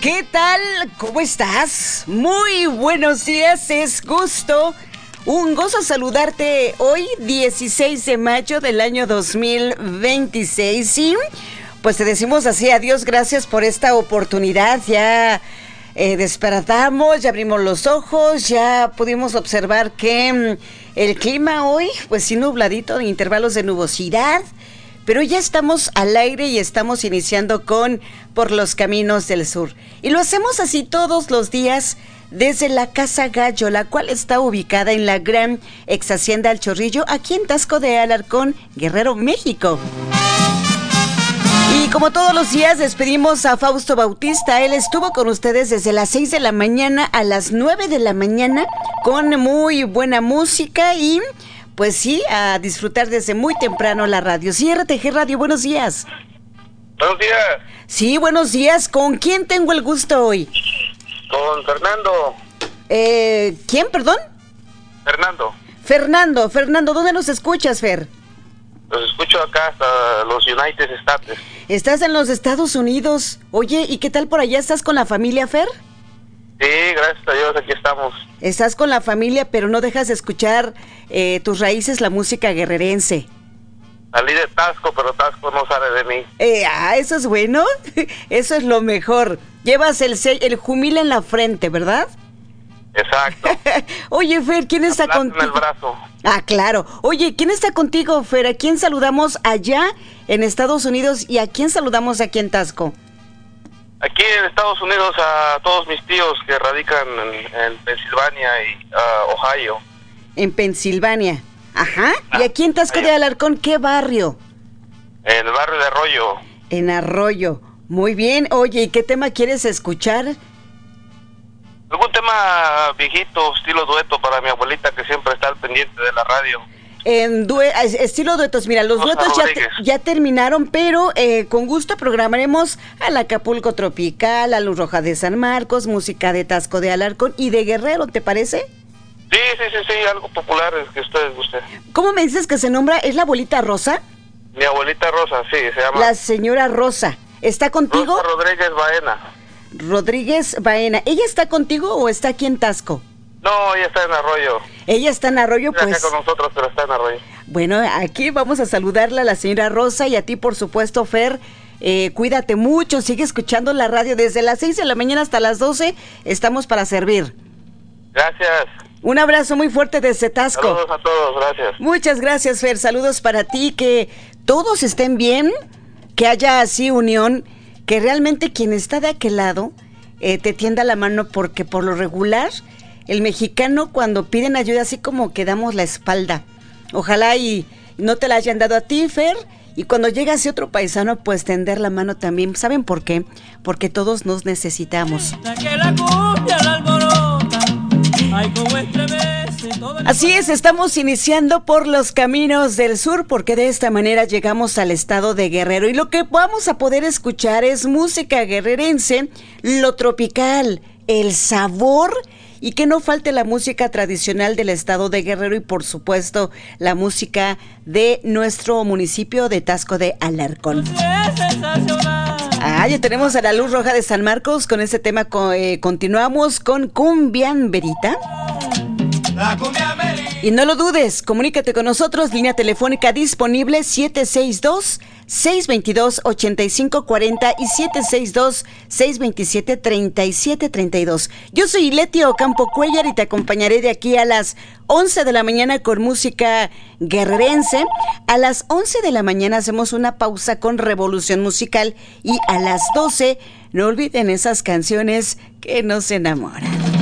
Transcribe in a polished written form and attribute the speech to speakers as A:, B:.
A: ¿Qué tal? ¿Cómo estás? Muy buenos días, un gozo saludarte hoy, 16 de mayo del año 2026. Y pues te decimos así, adiós, gracias por esta oportunidad. Ya despertamos, ya abrimos los ojos, ya pudimos observar que el clima hoy, pues sí, nubladito, en intervalos de nubosidad. Pero ya estamos al aire y estamos iniciando con Por los Caminos del Sur. Y lo hacemos así todos los días desde la Casa Gallo, la cual está ubicada en la gran ex hacienda El Chorrillo, aquí en Taxco de Alarcón, Guerrero, México. Y como todos los días despedimos a Fausto Bautista. Él estuvo con ustedes desde las 6 de la mañana a las 9 de la mañana con muy buena música y... pues sí, a disfrutar desde muy temprano la radio. Sí, RTG Radio, buenos días.
B: Buenos días.
A: Sí, buenos días. ¿Con quién tengo el gusto hoy?
B: Con Fernando.
A: ¿Quién, perdón? Fernando, ¿dónde nos escuchas, Fer?
B: Los escucho acá hasta los United States.
A: Estás en los Estados Unidos. Oye, ¿y qué tal por allá? ¿Estás con la familia, Fer?
B: Sí, gracias a Dios, aquí estamos.
A: Estás con la familia, pero no dejas de escuchar tus raíces, la música guerrerense.
B: Salí de Taxco, pero Taxco no sale de mí.
A: Eso es bueno. Eso es lo mejor. Llevas el jumil en la frente, ¿verdad?
B: Exacto.
A: Oye, Fer, ¿quién está contigo?
B: En el brazo.
A: Ah, claro. Oye, ¿quién está contigo, Fer? ¿A quién saludamos allá en Estados Unidos y a quién saludamos aquí en Taxco?
B: Aquí en Estados Unidos a todos mis tíos que radican en Pensilvania y Ohio.
A: En Pensilvania. Ajá. ¿Y aquí en Taxco de Alarcón qué barrio?
B: En el barrio de Arroyo.
A: En Arroyo. Muy bien. Oye, ¿y qué tema quieres escuchar?
B: Algún tema viejito, estilo dueto para mi abuelita que siempre está al pendiente de la radio.
A: En estilo duetos, mira, los duetos ya terminaron, pero con gusto programaremos al Acapulco Tropical, a Luz Roja de San Marcos, música de Taxco de Alarcón y de Guerrero, ¿te parece?
B: Sí, algo popular que ustedes gusten.
A: ¿Cómo me dices que se nombra? ¿Es la abuelita Rosa?
B: Mi abuelita Rosa, sí, se llama.
A: La señora Rosa, ¿está contigo?
B: Rosa
A: Rodríguez Baena. ¿Ella está contigo o está aquí en Taxco?
B: No, ella está en Arroyo.
A: Ella está en Arroyo,
B: está
A: pues.
B: Acá con nosotros, pero está en Arroyo.
A: Bueno, aquí vamos a saludarla a la señora Rosa y a ti, por supuesto, Fer. Cuídate mucho, sigue escuchando la radio desde las 6 de la mañana hasta las 12. Estamos para servir.
B: Gracias.
A: Un abrazo muy fuerte desde Taxco.
B: Saludos a todos, gracias.
A: Muchas gracias, Fer. Saludos para ti, que todos estén bien, que haya así unión, que realmente quien está de aquel lado te tienda la mano, porque por lo regular el mexicano cuando piden ayuda así como que damos la espalda. Ojalá y no te la hayan dado a ti, Fer, y cuando llega ese otro paisano pues tender la mano también. ¿Saben por qué? Porque todos nos necesitamos. Así es, estamos iniciando por los caminos del sur, porque de esta manera llegamos al estado de Guerrero y lo que vamos a poder escuchar es música guerrerense, lo tropical, el sabor, y que no falte la música tradicional del estado de Guerrero y por supuesto la música de nuestro municipio de Taxco de Alarcón. Ya tenemos a la Luz Roja de San Marcos con ese tema. Continuamos con Cumbiamberita. Y no lo dudes, comunícate con nosotros, línea telefónica disponible 762-622-8540 y 762-627-3732. Yo soy Leti Ocampo Cuellar y te acompañaré de aquí a las 11 de la mañana con música guerrerense. A las 11 de la mañana hacemos una pausa con Revolución Musical y a las 12 no olviden esas canciones que nos enamoran.